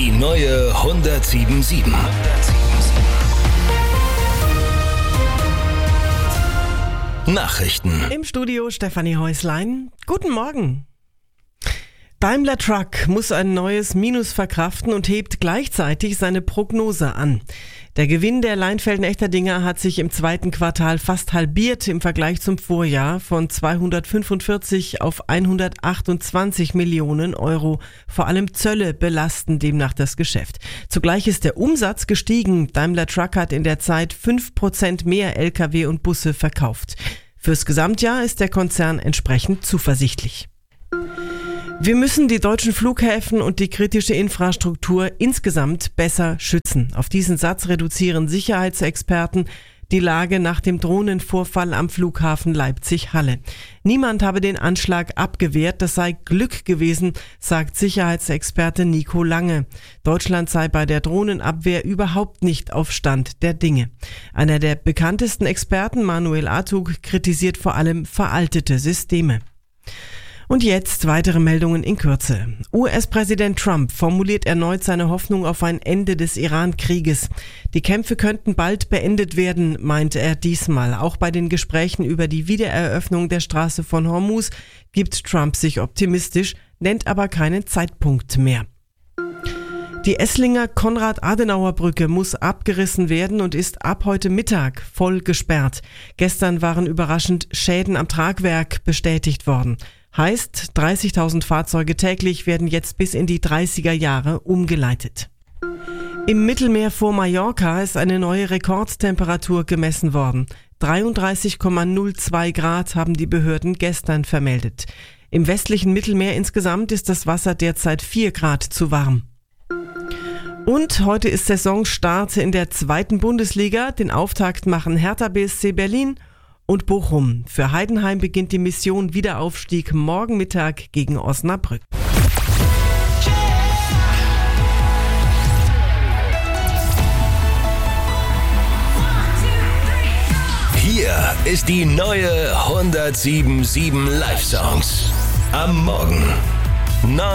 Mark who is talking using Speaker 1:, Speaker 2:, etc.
Speaker 1: Die neue 107.7. Nachrichten.
Speaker 2: Im Studio Stefanie Häuslein. Guten Morgen. Daimler Truck muss ein neues Minus verkraften und hebt gleichzeitig seine Prognose an. Der Gewinn der Leinfelden-Echterdingen hat sich im zweiten Quartal fast halbiert im Vergleich zum Vorjahr von 245 auf 128 Millionen Euro. Vor allem Zölle belasten demnach das Geschäft. Zugleich ist der Umsatz gestiegen. Daimler Truck hat in der Zeit 5% mehr Lkw und Busse verkauft. Fürs Gesamtjahr ist der Konzern entsprechend zuversichtlich. Wir müssen die deutschen Flughäfen und die kritische Infrastruktur insgesamt besser schützen. Auf diesen Satz reduzieren Sicherheitsexperten die Lage nach dem Drohnenvorfall am Flughafen Leipzig-Halle. Niemand habe den Anschlag abgewehrt, das sei Glück gewesen, sagt Sicherheitsexperte Nico Lange. Deutschland sei bei der Drohnenabwehr überhaupt nicht auf Stand der Dinge. Einer der bekanntesten Experten, Manuel Artug, kritisiert vor allem veraltete Systeme. Und jetzt weitere Meldungen in Kürze. US-Präsident Trump formuliert erneut seine Hoffnung auf ein Ende des Iran-Krieges. Die Kämpfe könnten bald beendet werden, meinte er diesmal. Auch bei den Gesprächen über die Wiedereröffnung der Straße von Hormuz gibt Trump sich optimistisch, nennt aber keinen Zeitpunkt mehr. Die Esslinger Konrad-Adenauer-Brücke muss abgerissen werden und ist ab heute Mittag voll gesperrt. Gestern waren überraschend Schäden am Tragwerk bestätigt worden. Heißt, 30.000 Fahrzeuge täglich werden jetzt bis in die 30er Jahre umgeleitet. Im Mittelmeer vor Mallorca ist eine neue Rekordtemperatur gemessen worden. 33,02 Grad haben die Behörden gestern vermeldet. Im westlichen Mittelmeer insgesamt ist das Wasser derzeit 4 Grad zu warm. Und heute ist Saisonstart in der 2. Bundesliga. Den Auftakt machen Hertha BSC Berlin und Bochum. Für Heidenheim beginnt die Mission Wiederaufstieg morgen Mittag gegen Osnabrück.
Speaker 1: Hier ist die neue 107.7 Live Songs. Am Morgen.